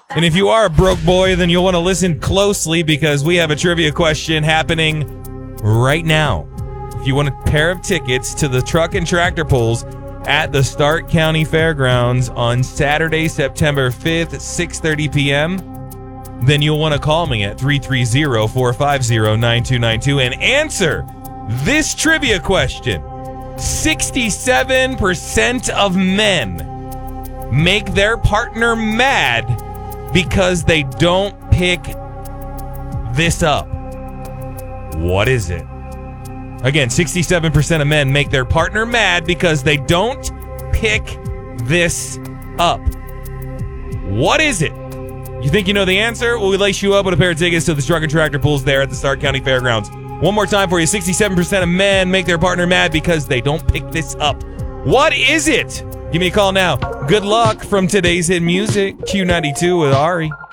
And if you are a broke boy, then you'll want to listen closely because we have a trivia question happening right now. If you want a pair of tickets to the Truck and Tractor Pulls at the Stark County Fairgrounds on Saturday, September 5th at 6:30 p.m., then you'll want to call me at 330-450-9292 and answer this trivia question. 67% of men make their partner mad because they don't pick this up. What is it? Again, 67% of men make their partner mad because they don't pick this up. What is it? You think you know the answer? Well, we lace you up with a pair of tickets to the Truck and Tractor Pulls there at the Stark County Fairgrounds. One more time for you. 67% of men make their partner mad because they don't pick this up. What is it? Give me a call now. Good luck from today's hit music. Q92 with Ari.